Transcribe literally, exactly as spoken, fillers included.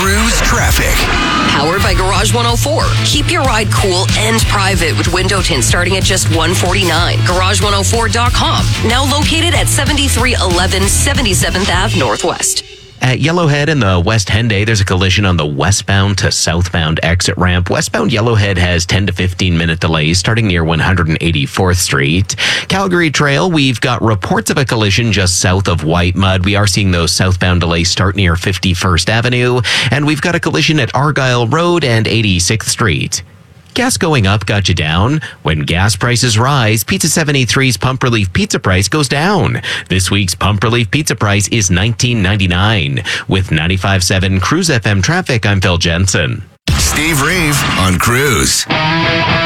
Cruise traffic. Powered by Garage one oh four. Keep your ride cool and private with window tints starting at just one hundred forty-nine dollars. garage one oh four dot com. Now located at seventy-three eleven seventy-seventh Avenue Northwest. At Yellowhead in the West Henday, there's a collision on the westbound to southbound exit ramp. Westbound Yellowhead has ten to fifteen minute delays starting near one hundred eighty-fourth Street. Calgary Trail, we've got reports of a collision just south of White Mud. We are seeing those southbound delays start near fifty-first Avenue. And we've got a collision at Argyle Road and eighty-sixth Street. Gas going up got you down. When gas prices rise, Pizza seventy-three's Pump Relief Pizza price goes down. This week's Pump Relief Pizza price is nineteen ninety-nine. With ninety-five point seven Cruise F M traffic, I'm Phil Jensen. Steve Reeve on Cruise.